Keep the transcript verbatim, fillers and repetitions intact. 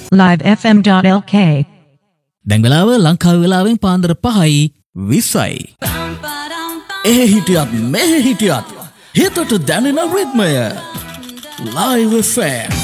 live f m dot l k දැන් වෙලාව ලංකාවේ වෙලාවෙන් පාන්දර පහයි විස්සයි. එහෙ හිටියත් මෙහෙ හිටියත් හිතට දැනෙන රිද්මය live F M